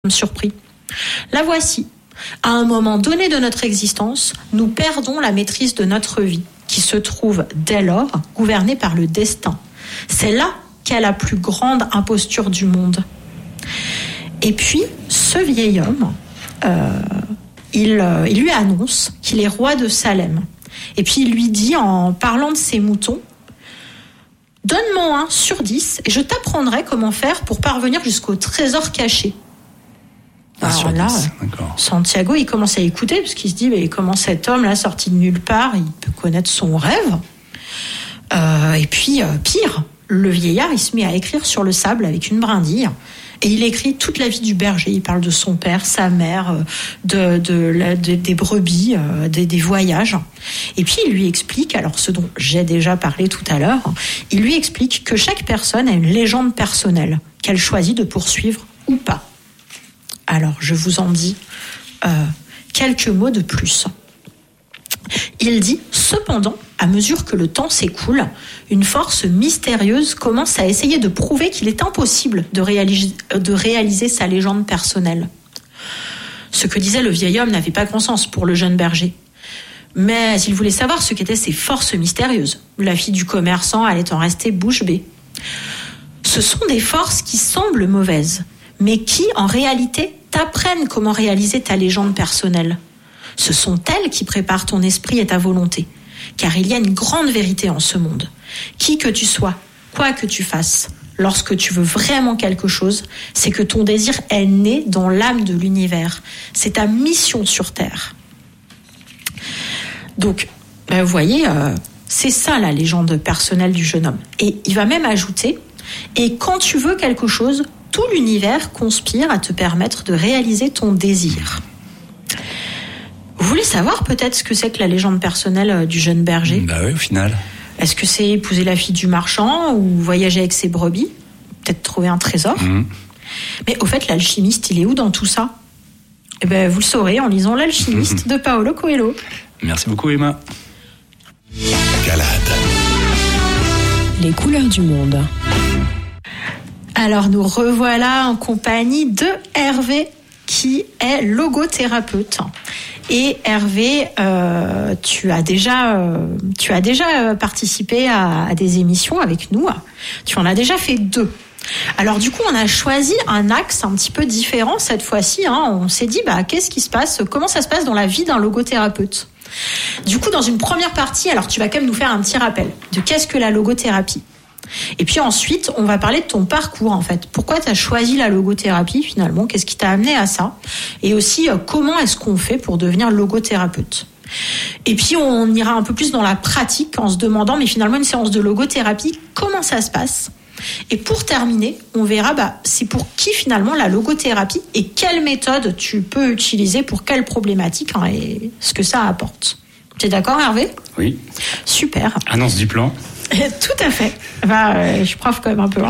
surpris. La voici. À un moment donné de notre existence, nous perdons la maîtrise de notre vie, qui se trouve dès lors gouvernée par le destin. C'est là qu'est la plus grande imposture du monde. Et puis, ce vieil homme, il lui annonce qu'il est roi de Salem. Et puis, il lui dit, en parlant de ses moutons, « Donne-moi 1 sur 10 et je t'apprendrai comment faire pour parvenir jusqu'au trésor caché. » Alors là, Santiago, il commence à écouter parce qu'il se dit comment cet homme-là, sorti de nulle part, il peut connaître son rêve. Et puis, pire, le vieillard, il se met à écrire sur le sable avec une brindille. Et il écrit toute la vie du berger. Il parle de son père, sa mère, des brebis, des voyages. Et puis, il lui explique, alors ce dont j'ai déjà parlé tout à l'heure, il lui explique que chaque personne a une légende personnelle qu'elle choisit de poursuivre ou pas. Alors, je vous en dis quelques mots de plus. Il dit, cependant, à mesure que le temps s'écoule, une force mystérieuse commence à essayer de prouver qu'il est impossible de réaliser sa légende personnelle. Ce que disait le vieil homme n'avait pas grand sens pour le jeune berger. Mais il voulait savoir ce qu'étaient ces forces mystérieuses. La fille du commerçant allait en rester bouche bée. Ce sont des forces qui semblent mauvaises, mais qui, en réalité, t'apprennent comment réaliser ta légende personnelle. Ce sont elles qui préparent ton esprit et ta volonté. Car il y a une grande vérité en ce monde. Qui que tu sois, quoi que tu fasses, lorsque tu veux vraiment quelque chose, c'est que ton désir est né dans l'âme de l'univers. C'est ta mission sur Terre. Donc, vous voyez, c'est ça la légende personnelle du jeune homme. Et il va même ajouter, et quand tu veux quelque chose, tout l'univers conspire à te permettre de réaliser ton désir. Vous voulez savoir peut-être ce que c'est que la légende personnelle du jeune berger ? Bah oui, au final. Est-ce que c'est épouser la fille du marchand ou voyager avec ses brebis ? Peut-être trouver un trésor ? Mais au fait, l'alchimiste, il est où dans tout ça ? Eh ben, vous le saurez en lisant L'Alchimiste de Paulo Coelho. Merci beaucoup, Emma. Galade. Les couleurs du monde. Alors nous revoilà en compagnie de Hervé qui est logothérapeute. Et Hervé, tu as déjà participé à des émissions avec nous. Tu en as déjà fait 2. Alors du coup, on a choisi un axe un petit peu différent cette fois-ci. On s'est dit, qu'est-ce qui se passe ? Comment ça se passe dans la vie d'un logothérapeute ? Du coup, dans une première partie, alors tu vas quand même nous faire un petit rappel de qu'est-ce que la logothérapie. Et puis ensuite, on va parler de ton parcours en fait. Pourquoi tu as choisi la logothérapie finalement ? Qu'est-ce qui t'a amené à ça ? Et aussi, comment est-ce qu'on fait pour devenir logothérapeute ? Et puis, on ira un peu plus dans la pratique en se demandant, mais finalement, une séance de logothérapie, comment ça se passe ? Et pour terminer, on verra c'est pour qui finalement la logothérapie et quelle méthode tu peux utiliser pour quelle problématique et ce que ça apporte. Tu es d'accord, Hervé ? Oui. Super. Annonce du plan. Tout à fait. Je suis prof quand même un peu.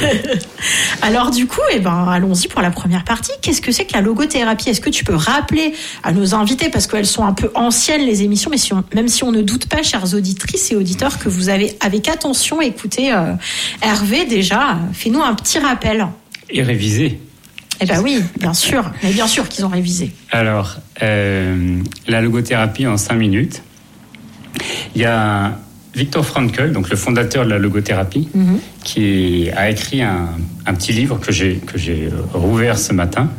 Alors du coup, allons-y pour la première partie. Qu'est-ce que c'est que la logothérapie ? Est-ce que tu peux rappeler à nos invités, parce qu'elles sont un peu anciennes les émissions, mais même si on ne doute pas, chères auditrices et auditeurs, que vous avez avec attention écouté Hervé déjà, fais-nous un petit rappel. Et réviser. Oui, bien sûr. Mais bien sûr qu'ils ont révisé. Alors, la logothérapie en 5 minutes. Il y a Viktor Frankl, donc le fondateur de la logothérapie, qui a écrit un petit livre que j'ai rouvert ce matin.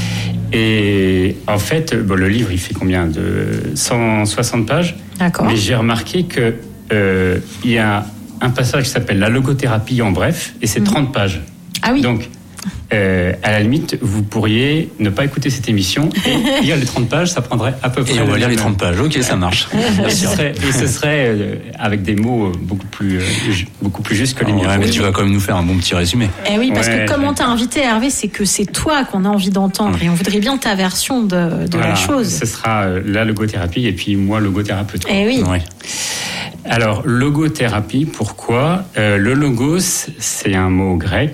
Et en fait, le livre, il fait combien ? De 160 pages. D'accord. Mais j'ai remarqué que il y a un passage qui s'appelle la logothérapie en bref, et c'est 30 pages. Ah oui. Donc, à la limite, vous pourriez ne pas écouter cette émission et lire les 30 pages, ça prendrait à peu près. Et on va lire les 30 pages, ok, ça marche. Ce serait avec des mots beaucoup plus justes que les miens. Ouais, mais tu vas quand même nous faire un bon petit résumé. Eh oui, parce que comme on t'a invité, Hervé, c'est que c'est toi qu'on a envie d'entendre et on voudrait bien ta version de la chose. Ce sera la logothérapie et puis moi, logothérapeute. Eh oui. Ouais. Alors, logothérapie, pourquoi ? Le logos, c'est un mot grec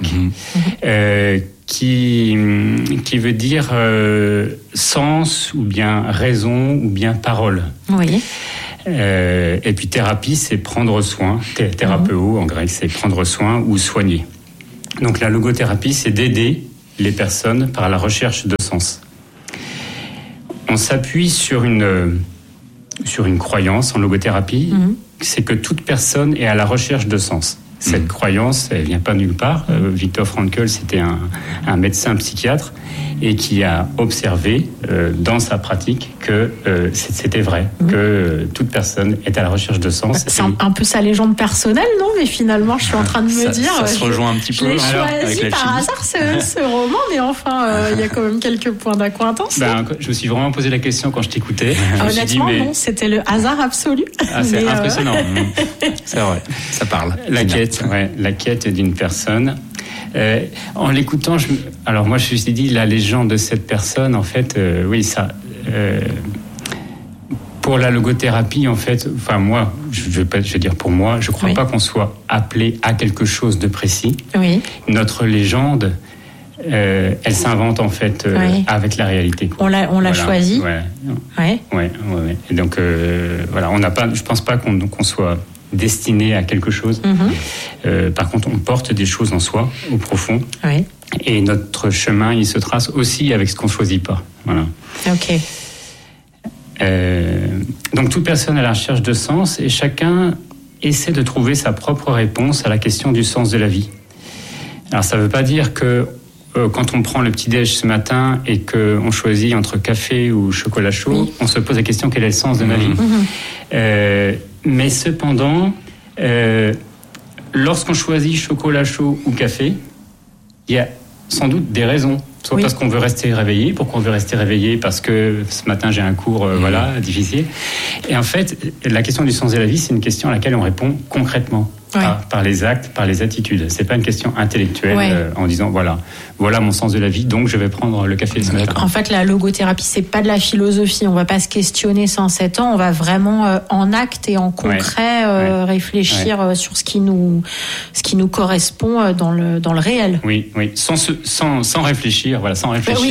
qui veut dire sens ou bien raison ou bien parole. Oui. Et puis thérapie, c'est prendre soin. Thérapeo, en grec, c'est prendre soin ou soigner. Donc la logothérapie, c'est d'aider les personnes par la recherche de sens. On s'appuie sur une croyance en logothérapie, c'est que toute personne est à la recherche de sens. Cette croyance, elle vient pas nulle part. Viktor Frankl, c'était un médecin psychiatre et qui a observé dans sa pratique que c'était vrai, que toute personne est à la recherche de sens. C'est un peu sa légende personnelle, non? Mais finalement, je suis en train de me dire... Ça se rejoint un petit peu. Je l'ai choisi par hasard, ce roman, mais enfin, il y a quand même quelques points d'acquaintance. Je me suis vraiment posé la question quand je t'écoutais. Honnêtement, non, c'était le hasard absolu. C'est impressionnant. C'est vrai, ça parle. La quête d'une personne. En l'écoutant, alors moi je me suis dit, la légende de cette personne, en fait, pour la logothérapie, en fait, enfin moi, je vais dire pour moi, je crois pas qu'on soit appelé à quelque chose de précis. Oui. Notre légende, elle s'invente en fait avec la réalité. On l'a choisi. Ouais. Et donc voilà, on n'a pas, je pense pas qu'on soit destiné à quelque chose. Par contre, on porte des choses en soi, au profond. Oui. Et notre chemin, il se trace aussi avec ce qu'on choisit pas. Voilà. Ok. Donc toute personne à la recherche de sens et chacun essaie de trouver sa propre réponse à la question du sens de la vie. Alors ça veut pas dire que quand on prend le petit-déj ce matin et qu'on choisit entre café ou chocolat chaud, on se pose la question quel est le sens de ma vie. Mais cependant, lorsqu'on choisit chocolat chaud ou café, il y a sans doute des raisons. Soit parce qu'on veut rester réveillé. Pourquoi on veut rester réveillé? Parce que ce matin j'ai un cours difficile. Et en fait, la question du sens de la vie, c'est une question à laquelle on répond concrètement. Par les actes, par les attitudes. C'est pas une question intellectuelle en disant voilà mon sens de la vie, donc je vais prendre le café ce matin. En fait, la logothérapie, c'est pas de la philosophie. On va pas se questionner sans 7 ans. On va vraiment en acte et en concret réfléchir sur ce qui nous correspond dans le réel. Oui. Sans réfléchir, sans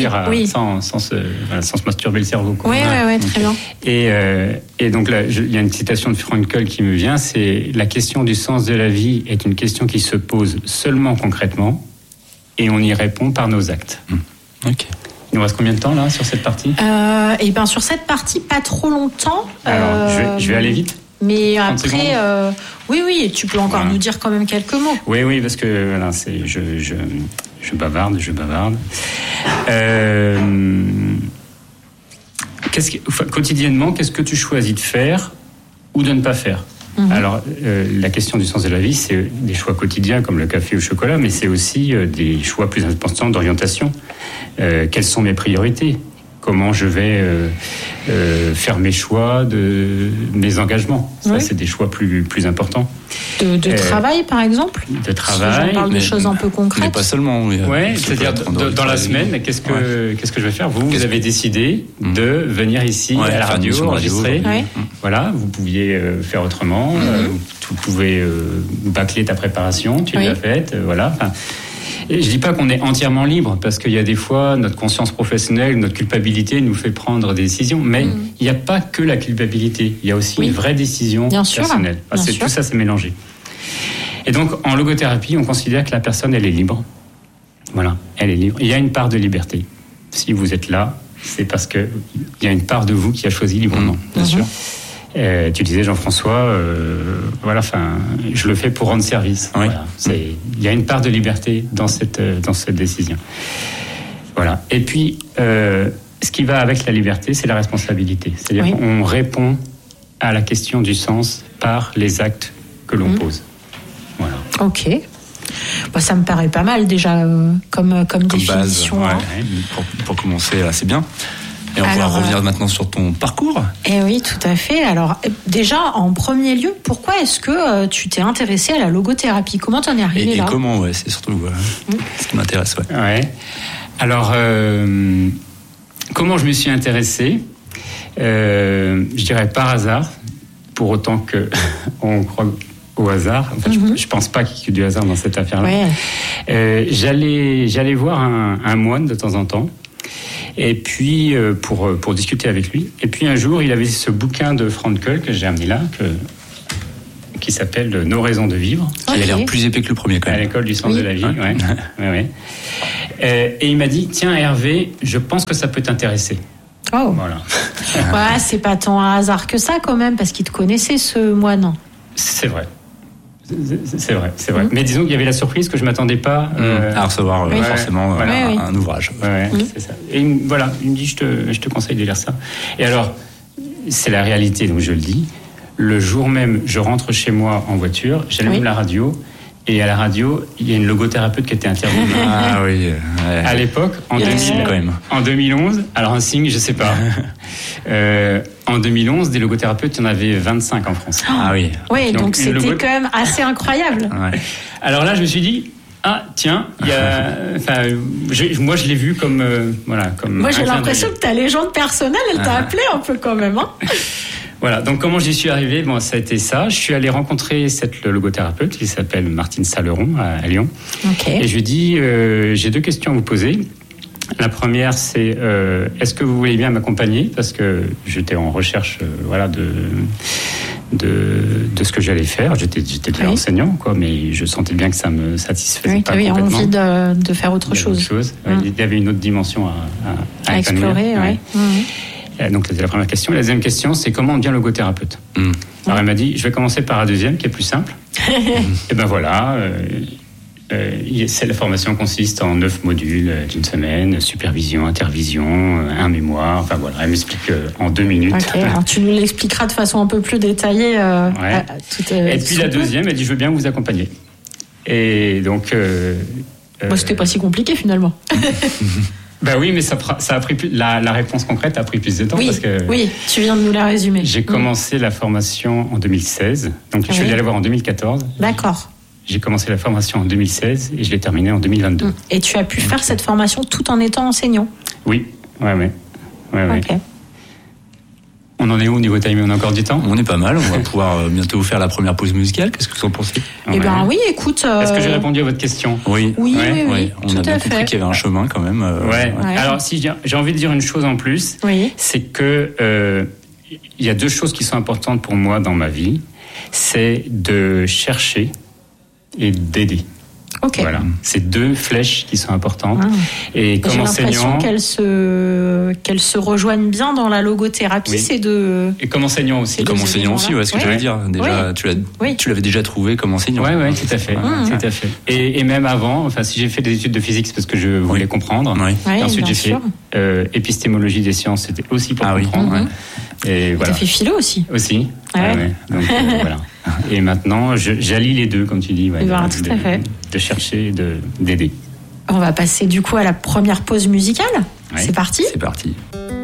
se masturber le cerveau. Oui, très bien. Et donc là, il y a une citation de Frankl qui me vient, c'est la question du sens de la vie est une question qui se pose seulement concrètement et on y répond par nos actes. Ok. Il nous reste combien de temps là sur cette partie? Sur cette partie, pas trop longtemps. Alors, je vais aller vite. Mais après, oui, tu peux encore nous dire quand même quelques mots. Oui, parce que voilà, je bavarde. Quotidiennement, qu'est-ce que tu choisis de faire ou de ne pas faire? Alors, la question du sens de la vie, c'est des choix quotidiens comme le café ou le chocolat, mais c'est aussi des choix plus importants d'orientation. Quelles sont mes priorités? Comment je vais faire mes choix, mes engagements? Ça, c'est des choix plus importants. De travail, par exemple? De travail. Si on parle de choses un peu concrètes. Mais pas seulement. C'est-à-dire dans la semaine, qu'est-ce que je vais faire? Vous avez décidé de venir ici à la radio, enregistrer. Voilà, vous pouviez faire autrement. Vous pouvez bâcler ta préparation, tu l'as faite. Voilà. Et je dis pas qu'on est entièrement libre, parce qu'il y a des fois, notre conscience professionnelle, notre culpabilité nous fait prendre des décisions, mais il n'y a pas que la culpabilité, il y a aussi une vraie décision personnelle. Tout ça, c'est mélangé. Et donc, en logothérapie, on considère que la personne, elle est libre. Voilà, elle est libre. Il y a une part de liberté. Si vous êtes là, c'est parce qu'il y a une part de vous qui a choisi librement. Bien sûr. Tu disais, Jean-François, je le fais pour rendre service. Voilà. Il y a une part de liberté dans cette décision. Voilà. Et puis, ce qui va avec la liberté, c'est la responsabilité. C'est-à-dire qu'on répond à la question du sens par les actes que l'on pose. Voilà. Ok. Ça me paraît pas mal déjà comme définition. Base, pour commencer, là, c'est bien. Et on va revenir maintenant sur ton parcours. Eh oui, tout à fait. Alors, déjà, en premier lieu, pourquoi est-ce que tu t'es intéressé à la logothérapie? Comment t'en es arrivé là? Et comment, c'est surtout ce qui m'intéresse. Alors, comment je me suis intéressé? Je dirais par hasard, pour autant qu'on croit au hasard. En fait, je pense pas qu'il y ait du hasard dans cette affaire-là. J'allais voir un moine de temps en temps. Et puis, pour discuter avec lui. Et puis, un jour, il avait ce bouquin de Frankl que j'ai amené là, qui s'appelle « Nos raisons de vivre ». Qui a l'air plus épais que le premier, quand même. À l'école du sens de la vie, Et il m'a dit, tiens Hervé, je pense que ça peut t'intéresser. Oh. Voilà. Ouais, c'est pas tant un hasard que ça quand même, parce qu'il te connaissait ce moine. C'est vrai. C'est vrai. Mais disons qu'il y avait la surprise que je m'attendais pas à recevoir forcément un ouvrage. C'est ça. Et voilà, il me dit, je te conseille de lire ça. Et alors, c'est la réalité, donc je le dis. Le jour même, je rentre chez moi en voiture, j'allume la radio. Et à la radio, il y a une logothérapeute qui était intervenue. Ah oui. À l'époque, en 2011, alors un signe, je sais pas. En 2011, des logothérapeutes, il y en avait 25 en France. Ah oui. Oui, donc c'était quand même assez incroyable. Alors là, je me suis dit, tiens, il y a. Enfin, moi, je l'ai vu comme comme. Moi, j'ai l'impression que ta légende personnelle, elle t'a appelé un peu quand même. Hein. Voilà, donc comment j'y suis arrivé ? Bon, ça a été ça. Je suis allé rencontrer cette logothérapeute qui s'appelle Martine Saleron à Lyon. Okay. Et je lui ai dit, j'ai 2 questions à vous poser. La première, c'est est-ce que vous voulez bien m'accompagner ? Parce que j'étais en recherche de ce que j'allais faire. J'étais déjà enseignant, quoi, mais je sentais bien que ça me satisfaisait pas complètement. Tu avais envie de faire autre chose. Il y avait une autre dimension à explorer. Donc c'était la première question. La deuxième question, c'est comment on devient logothérapeute. Alors elle m'a dit, je vais commencer par la deuxième, qui est plus simple. Et ben voilà, la formation consiste en 9 modules d'une semaine, supervision, intervision, un mémoire. Enfin voilà, elle m'explique en 2 minutes. Okay, alors tu nous l'expliqueras de façon un peu plus détaillée. Et puis la deuxième, elle dit, je veux bien vous accompagner. Et donc... c'était pas si compliqué finalement. Ben oui, mais ça a pris la réponse concrète a pris plus de temps. Oui, parce que oui, tu viens de nous la résumer. J'ai commencé la formation en 2016, donc je suis allé la voir en 2014. D'accord. J'ai commencé la formation en 2016 et je l'ai terminée en 2022. Et tu as pu faire cette formation tout en étant enseignant ? Oui, ouais. Ok. On en est où au niveau timing ? On a encore du temps ? On est pas mal, on va pouvoir bientôt vous faire la première pause musicale. Qu'est-ce que vous en pensez ? Eh bien oui, écoute... Est-ce que j'ai répondu à votre question ? Oui. On a bien compris qu'il y avait un chemin quand même. Alors si j'ai envie de dire une chose en plus, c'est que il y a 2 choses qui sont importantes pour moi dans ma vie. C'est de chercher et d'aider. Okay. Voilà, c'est 2 flèches qui sont importantes. Et comme enseignant, j'ai l'impression qu'elles se rejoignent bien dans la logothérapie. C'est de. Et comme enseignant aussi. Et comme enseignant aussi, ce que j'allais dire. Déjà, tu l'avais déjà trouvé comme enseignant. Oui, tout à fait. Tout à fait. Et même avant, enfin, si j'ai fait des études de physique, c'est parce que je voulais comprendre. Et ensuite, j'ai fait épistémologie des sciences, c'était aussi pour comprendre. Et voilà. Tu as fait philo aussi. Aussi. Donc voilà. Et maintenant, j'allie les 2, comme tu dis. Tout à fait. De chercher, d'aider. On va passer du coup à la première pause musicale. C'est parti ? C'est parti.